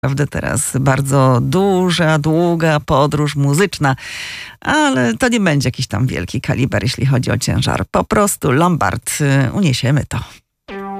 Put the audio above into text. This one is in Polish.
Naprawdę teraz bardzo duża, długa podróż muzyczna, ale to nie będzie jakiś tam wielki kaliber, jeśli chodzi o ciężar. Po prostu Lombard, uniesiemy to.